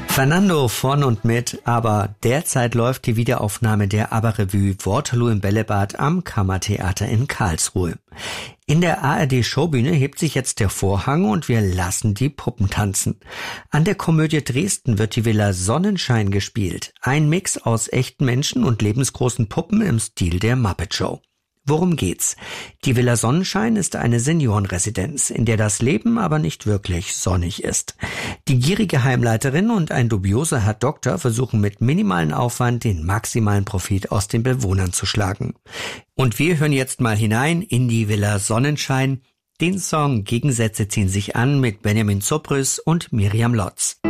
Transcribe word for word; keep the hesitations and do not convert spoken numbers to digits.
Fernando von und mit, aber derzeit läuft die Wiederaufnahme der ABBA-Revue Waterloo im Bällebad am Kammertheater in Karlsruhe. In der A R D-Showbühne hebt sich jetzt der Vorhang und wir lassen die Puppen tanzen. An der Komödie Dresden wird die Villa Sonnenschein gespielt. Ein Mix aus echten Menschen und lebensgroßen Puppen im Stil der Muppet Show. Worum geht's? Die Villa Sonnenschein ist eine Seniorenresidenz, in der das Leben aber nicht wirklich sonnig ist. Die gierige Heimleiterin und ein dubioser Herr Doktor versuchen mit minimalen Aufwand den maximalen Profit aus den Bewohnern zu schlagen. Und wir hören jetzt mal hinein in die Villa Sonnenschein. Den Song Gegensätze ziehen sich an mit Benjamin Zubrüs und Miriam Lotz.